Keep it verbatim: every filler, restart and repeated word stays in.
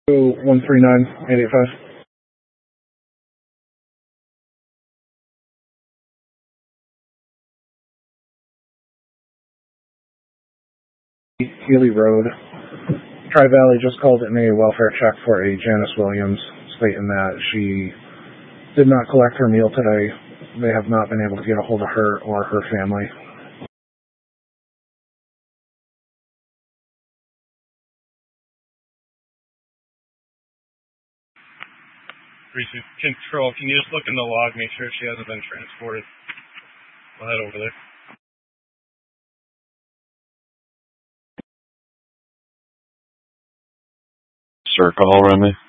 one three nine eight eight five. Healy Road. Tri-Valley just called in a welfare check for a Janice Williams, stating that she did not collect her meal today. They have not been able to get a hold of her or her family. Precinct Control, can you just look in the log, make sure she hasn't been transported? We'll head over there. Sir, call Remy.